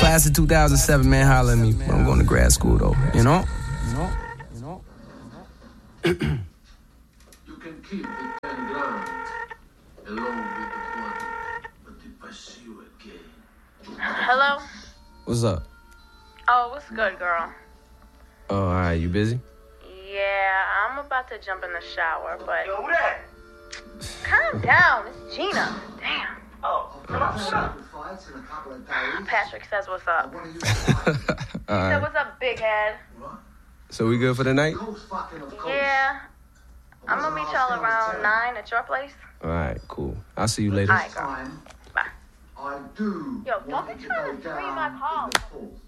Class of 2007, man, holler at me. I'm going to grad school, though, you know? You can keep the 10 grand along with the 20. But if I see you again... Hello? What's up? Oh, what's good, girl? Oh, all right, you busy? Yeah, I'm about to jump in the shower, but... Yo, who that? Calm down, it's Gina. Damn. Oh, what's up? Patrick says what's up. He All said, right. what's up, big head? So we good for the night? Yeah. I'm gonna meet y'all around 9 at your place. All right, cool. I'll see you later. All right, girl. Bye. I do. Yo, don't be trying to scream my call.